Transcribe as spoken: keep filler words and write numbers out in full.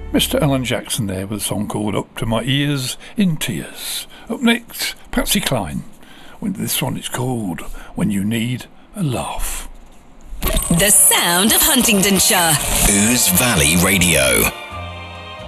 Mister Alan Jackson there with a song called Up to My Ears in Tears. Up next, Patsy Cline. This one is called When You Need a Laugh. The sound of Huntingdonshire. Ouse Valley Radio.